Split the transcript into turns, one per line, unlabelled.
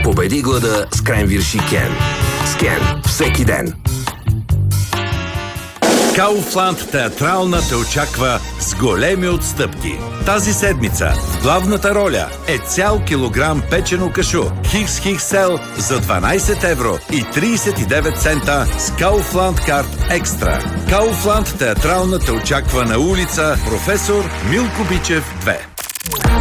Победи глада с Кренвирши Кен. С Кен всеки ден.
Кауфланд театрална те очаква с големи отстъпки. Тази седмица в главната роля е цял килограм печено кашу XXL за 12 евро и 39 цента с Кауфланд карт екстра. Кауфланд театрална те очаква на улица Професор Милко Бичев 2.